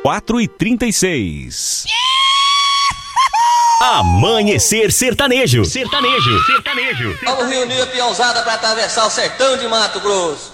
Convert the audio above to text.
4h36. Amanhecer Sertanejo. Vamos reunir a peãozada para atravessar o sertão de Mato Grosso.